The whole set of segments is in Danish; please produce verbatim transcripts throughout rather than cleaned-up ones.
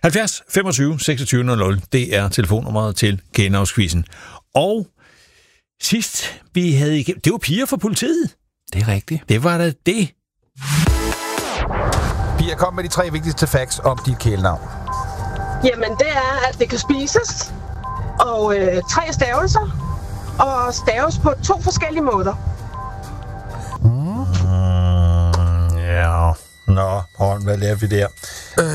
halvfjerds femogtyve seksogtyve nul nul, det er telefonnummeret til Kælenavnsquizzen. Og sidst vi havde igennem, det var piger fra politiet. Det er rigtigt. Det var da det. Pia, kom med de tre vigtigste facts om dit kælenavn. Jamen, det er, at det kan spises, og øh, tre stavelser, og staves på to forskellige måder. Mm. Mm, ja. Nå, Holm, hvad laver vi der? Øh...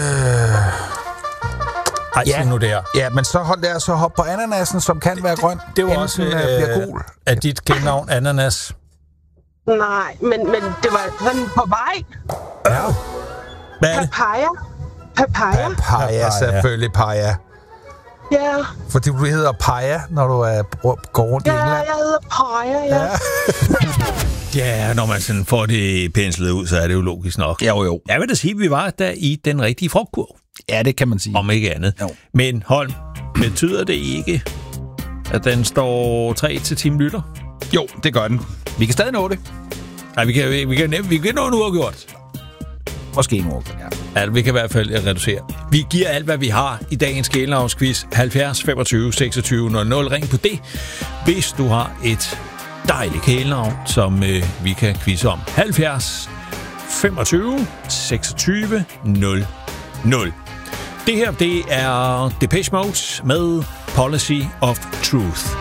Ej, ja. nu der. Ja, men så hold der, så hop på ananasen, som kan være grøn. Det var også, øh, bliver gul. Er dit kælenavn ananas? Nej, men, men det var sådan på vej. Ja. Hvad er det? Papaya. Papaya. Papaya, selvfølgelig Paja. Ja. Fordi du hedder Paja, når du er, går rundt ja, i England. Ja, jeg hedder Paja, ja. Ja. Ja, når man sådan får det penslet ud, så er det jo logisk nok. Jo, jo. Jeg vil da sige, at vi var der i den rigtige frugtkurv. Ja, det kan man sige. Om ikke andet. Jo. Men Holm, betyder det ikke, at den står tre til ti minutter? Jo, det gør den. Vi kan stadig nå det. Nej, vi kan, vi kan, vi kan nå en uafgjort. Måske en uafgjort, ja. Altså, vi kan i hvert fald reducere. Vi giver alt, hvad vi har i dagens Kælenavnsquiz. halvfjerds femogtyve seksogtyve nul nul. Ring på det, hvis du har et dejligt kælenavn, som øh, vi kan quizze om. halvfjerds femogtyve seksogtyve nul nul. Det her, det er Depeche Mode med Policy of Truth.